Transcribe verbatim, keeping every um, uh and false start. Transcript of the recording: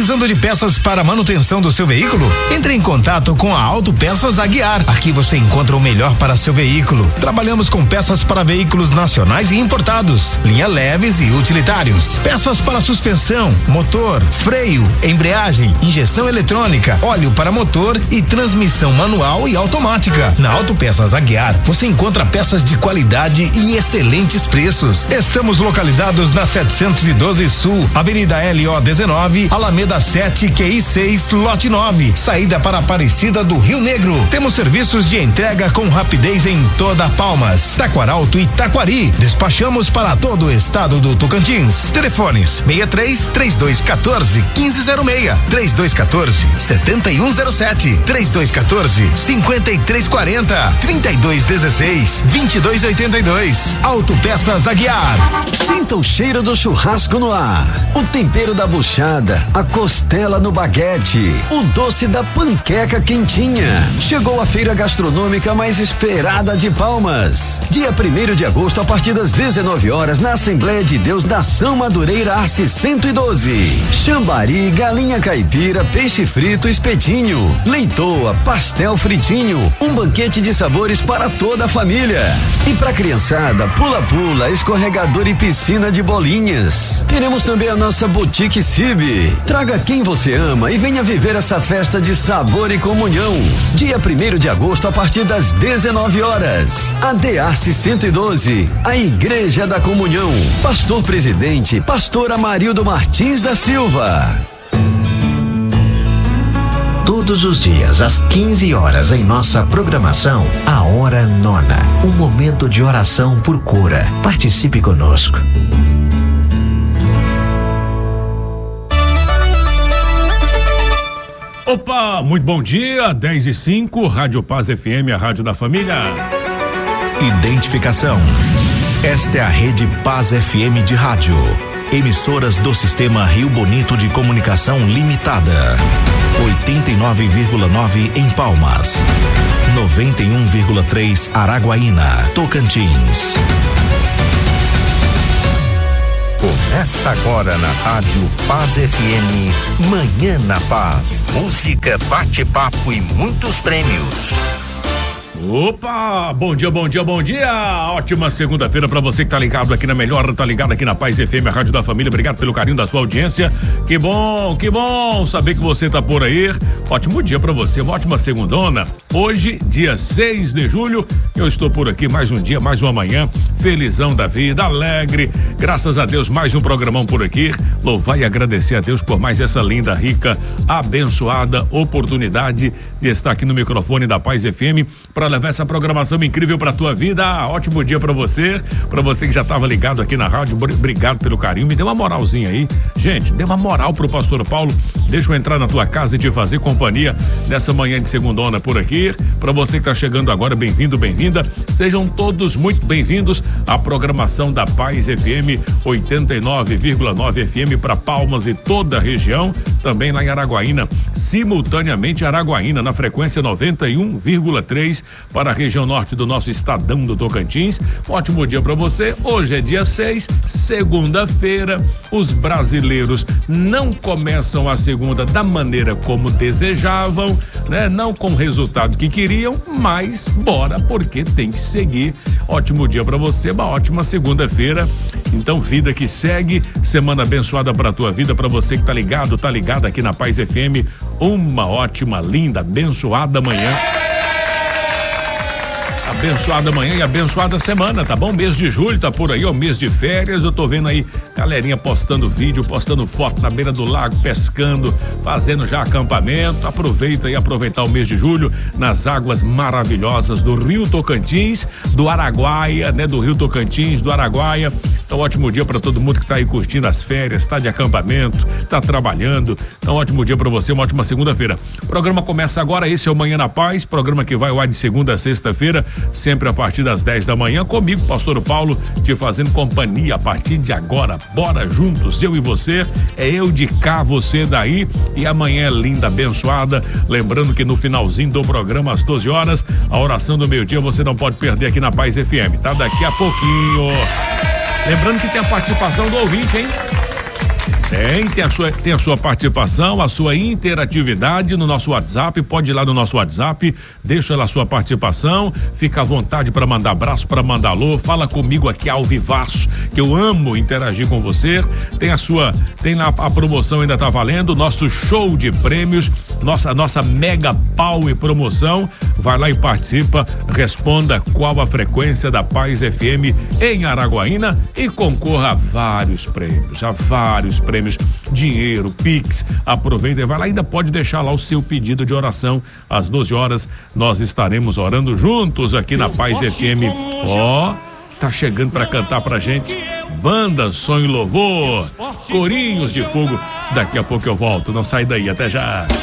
Precisando de peças para manutenção do seu veículo? Entre em contato com a Autopeças Aguiar. Aqui você encontra o melhor para seu veículo. Trabalhamos com peças para veículos nacionais e importados, linha leves e utilitários, peças para suspensão, motor, freio, embreagem, injeção eletrônica, óleo para motor e transmissão manual e automática. Na Autopeças Aguiar você encontra peças de qualidade e excelentes preços. Estamos localizados na setecentos e doze Sul, Avenida L O dezenove, Alameda sete, Q I seis, lote nove, saída para Aparecida do Rio Negro. Temos serviços de entrega com rapidez em toda Palmas, Taquaralto e Taquari. Despachamos para todo o estado do Tocantins. Telefones: seis três, três dois um quatro, um cinco zero seis, três dois um quatro, sete um zero sete, três dois um quatro, cinco três quatro zero, trinta e dois dezesseis, vinte e dois oitenta e dois. Autopeças Aguiar. Sinta o cheiro do churrasco no ar, o tempero da buchada, a costela no baguete, o doce da panqueca quentinha. Chegou a feira gastronômica mais esperada de Palmas. Dia primeiro de agosto, a partir das dezenove horas, na Assembleia de Deus da São Madureira Arce cento e doze. Chambari, galinha caipira, peixe frito, espetinho, leitoa, pastel fritinho, um banquete de sabores para toda a família. E pra criançada, pula-pula, escorregador e piscina de bolinhas. Teremos também a nossa Boutique Cibe. Traga quem você ama e venha viver essa festa de sabor e comunhão. Dia primeiro de agosto, a partir das dezenove horas. A D Arce cento e doze, a Igreja da Comunhão. Pastor Presidente, Pastor Amarildo Martins da Silva. Todos os dias, às quinze horas, em nossa programação, a Hora Nona. Um momento de oração por cura. Participe conosco. Opa, muito bom dia, dez e cinco, Rádio Paz F M, a rádio da família. Identificação. Esta é a Rede Paz F M de rádio. Emissoras do Sistema Rio Bonito de Comunicação Limitada. oitenta e nove vírgula nove em Palmas. noventa e um vírgula três Araguaína, Tocantins. Começa agora na Rádio Paz F M, Manhã na Paz. Música, bate-papo e muitos prêmios. Opa, bom dia, bom dia, bom dia. Ótima segunda-feira pra você que tá ligado aqui na melhor, tá ligado aqui na Paz F M, a rádio da família. Obrigado pelo carinho da sua audiência. Que bom, que bom saber que você tá por aí. Ótimo dia pra você, uma ótima segundona. Hoje, dia seis de julho, eu estou por aqui mais um dia, mais uma manhã, felizão da vida, alegre. Graças a Deus, mais um programão por aqui. Louvar e agradecer a Deus por mais essa linda, rica, abençoada oportunidade de estar aqui no microfone da Paz F M para levar essa programação incrível pra tua vida. Ótimo dia pra você, pra você que já tava ligado aqui na rádio. Obrigado pelo carinho, me dê uma moralzinha aí, gente, dê uma moral pro Pastor Paulo. Deixa eu entrar na tua casa e te fazer companhia nessa manhã de segundona por aqui. Pra você que tá chegando agora, bem-vindo, bem-vinda, sejam todos muito bem-vindos à programação da Paz F M oitenta e nove vírgula nove F M para Palmas e toda a região, também lá em Araguaína, simultaneamente Araguaína na frequência noventa e um vírgula três para a região norte do nosso estadão do Tocantins. Um ótimo dia para você. Hoje é dia seis, segunda-feira. Os brasileiros não começam a segunda da maneira como desejavam, né? Não com o resultado que queriam, mas bora, porque tem que seguir. Ótimo dia para você, uma ótima segunda-feira. Então, vida que segue, semana abençoada para tua vida, para você que tá ligado, tá ligado aqui na Paz F M. Uma ótima, linda, abençoada manhã. Abençoada manhã e abençoada semana, tá bom? Mês de julho tá por aí, ó, mês de férias. Eu tô vendo aí galerinha postando vídeo, postando foto na beira do lago, pescando, fazendo já acampamento. Aproveita aí, aproveitar o mês de julho nas águas maravilhosas do Rio Tocantins, do Araguaia, né? Do Rio Tocantins, do Araguaia. Então, ótimo dia para todo mundo que tá aí curtindo as férias, tá de acampamento, tá trabalhando. Então, ótimo dia para você, uma ótima segunda-feira. O programa começa agora, esse é o Manhã na Paz, programa que vai ao ar de segunda a sexta-feira, sempre a partir das dez da manhã, comigo, Pastor Paulo, te fazendo companhia a partir de agora. Bora juntos, eu e você, é eu de cá, você daí, e amanhã é linda, abençoada. Lembrando que no finalzinho do programa, às doze horas, a oração do meio-dia você não pode perder aqui na Paz F M, tá? Daqui a pouquinho. Lembrando que tem a participação do ouvinte, hein? Tem, tem a sua, tem a sua participação, a sua interatividade no nosso WhatsApp. Pode ir lá no nosso WhatsApp, deixa lá a sua participação. Fica à vontade para mandar abraço, para mandar alô. Fala comigo aqui ao vivaço, que eu amo interagir com você. Tem a sua, tem lá a promoção ainda tá valendo, nosso show de prêmios, nossa nossa mega pau e promoção. Vai lá e participa, responda qual a frequência da Paz F M em Araguaína e concorra a vários prêmios, a vários prêmios, dinheiro, Pix. Aproveita e vai lá, ainda pode deixar lá o seu pedido de oração. Às doze horas nós estaremos orando juntos aqui na Paz F M. Ó, oh, tá chegando para cantar pra gente Banda Sonho e Louvor, Corinhos de Fogo. Daqui a pouco eu volto, não sai daí, até já.